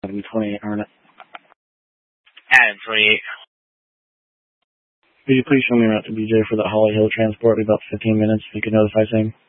Adam 28, Arnett. Adam 28. Will you please show me around to BJ for the Holly Hill transport in about 15 minutes if you could notify Same?